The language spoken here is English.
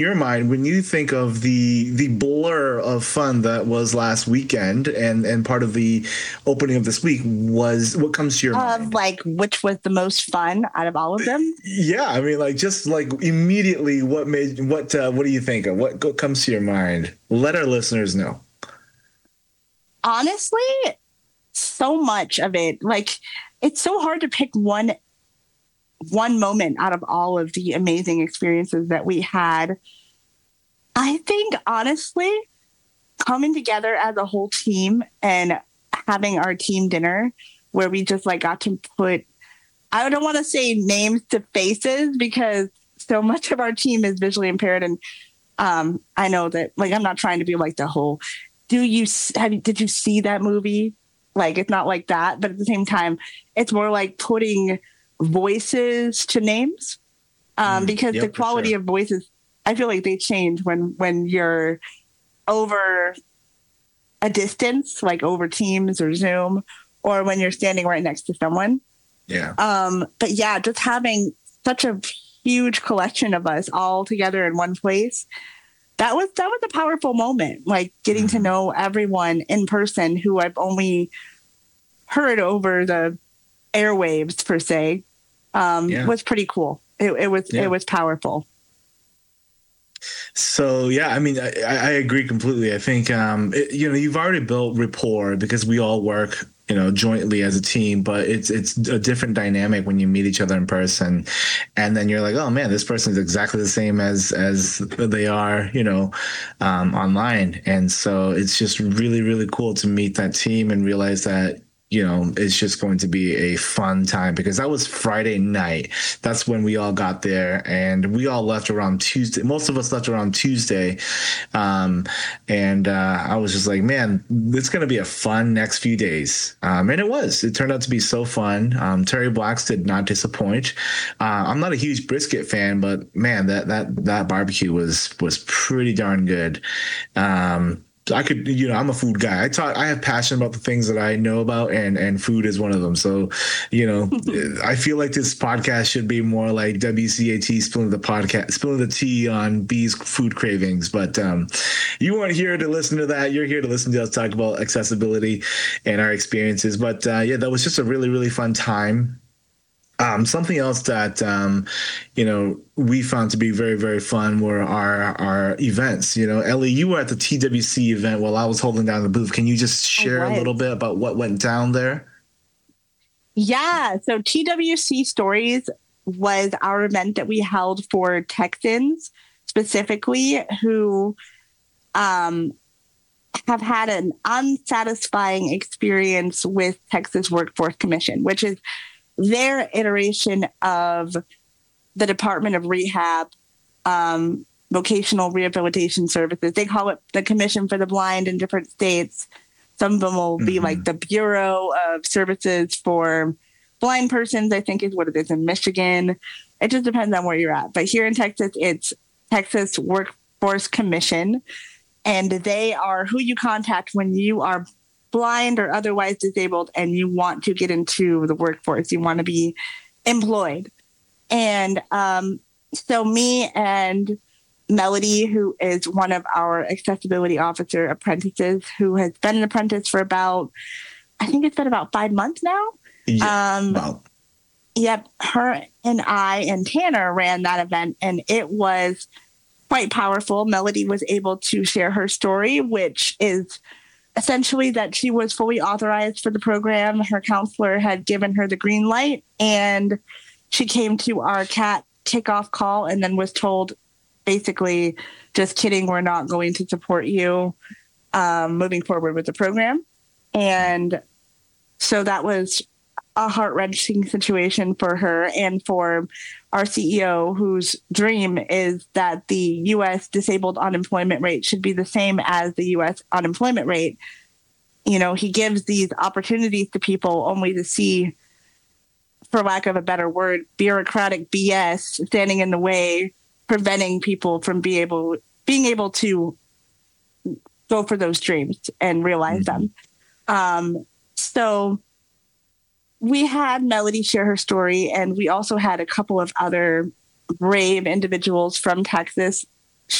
your mind, when you think of the blur of fun that was last weekend and part of the opening of this week, was what comes to your mind? Like which was the most fun out of all of them? Yeah, I mean, like just like immediately, what do you think of? What comes to your mind? Let our listeners know. Honestly, so much of it. Like it's so hard to pick one moment out of all of the amazing experiences that we had. I think honestly, coming together as a whole team and having our team dinner where we just like got to put, I don't want to say names to faces because so much of our team is visually impaired. And I know that like, I'm not trying to be like the whole, did you see that movie? Like, it's not like that, but at the same time, it's more like putting voices to names, because the Yep, for quality sure. of voices, I feel like they change when you're over a distance, like over Teams or Zoom, or when you're standing right next to someone. Yeah. But yeah, just having such a huge collection of us all together in one place, that was a powerful moment. Like getting to Mhm. know everyone in person who I've only heard over the airwaves per se, Yeah. was pretty cool. It Yeah. was powerful. So yeah, I mean, I agree completely. I think you've already built rapport because we all work, jointly as a team, but it's a different dynamic when you meet each other in person, and then you're like, oh man, this person is exactly the same as they are, online, and so it's just really really cool to meet that team and realize that. It's just going to be a fun time because that was Friday night. That's when we all got there and we all left around Tuesday. Most of us left around Tuesday. Um, and I was just like, man, it's going to be a fun next few days. And it was. It turned out to be so fun. Terry Blacks did not disappoint. I'm not a huge brisket fan, but man, that barbecue was pretty darn good. I could, I'm a food guy. I have passion about the things that I know about, and food is one of them. So, you know, I feel like this podcast should be more like WCAT spilling the tea on B's food cravings. But you weren't here to listen to that. You're here to listen to us talk about accessibility and our experiences. But yeah, that was just a really, really fun time. Something else that we found to be very very fun were our events. Ellie, you were at the TWC event while I was holding down the booth. Can you just I share a little was. bit about what went down there? Yeah. So TWC Stories was our event that we held for Texans specifically who um, have had an unsatisfying experience with Texas Workforce Commission, which is their iteration of the Department of Rehab, vocational rehabilitation services. They call it the Commission for the Blind in different states. Some of them will be like Hmm. the Bureau of Services for Blind Persons, I think is what it is in Michigan. It just depends on where you're at. But here in Texas, it's Texas Workforce Commission, and they are who you contact when you are blind or otherwise disabled and you want to get into the workforce. You want to be employed. And so, me and Melody, who is one of our accessibility officer apprentices, who has been an apprentice for about, I think it's been about 5 months now. Yeah. Um, Wow. yep, her and I and Tanner ran that event, and it was quite powerful. Melody was able to share her story, which is essentially that she was fully authorized for the program. Her counselor had given her the green light, and she came to our CAT kickoff call and then was told basically, just kidding, we're not going to support you moving forward with the program. And so that was a heart wrenching situation for her and for our CEO, whose dream is that the US disabled unemployment rate should be the same as the US unemployment rate. He gives these opportunities to people only to see, for lack of a better word, bureaucratic BS standing in the way, preventing people from being able to go for those dreams and realize Hmm. them. So we had Melody share her story, and we also had a couple of other brave individuals from Texas